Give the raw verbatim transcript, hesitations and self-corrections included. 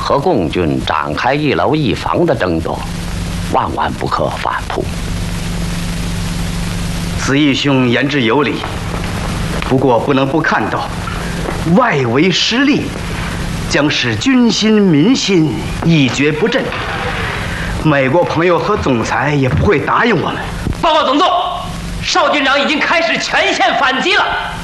和共军展开一楼一房的争夺，万万不可反扑。 子义兄言之有理，不过不能不看到，外围失利将使军心民心一蹶不振。美国朋友和总裁也不会答应我们。 报告总督，邵军长已经开始全线反击了。